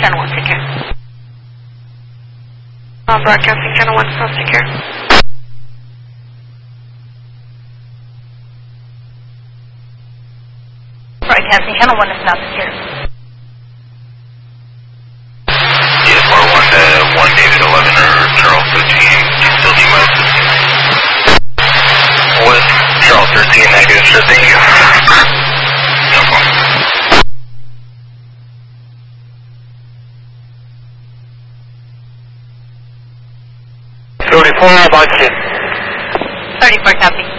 Channel 1, take care. Broadcasting Channel 1, stop, take care. Broadcasting Channel 1 is not secure. Yes, R1 to 1 David 11 or Charles 13, still need my assistance. With Charles 13, negative, sure, thank you. No problem. 34, I'd like you. 34, copy.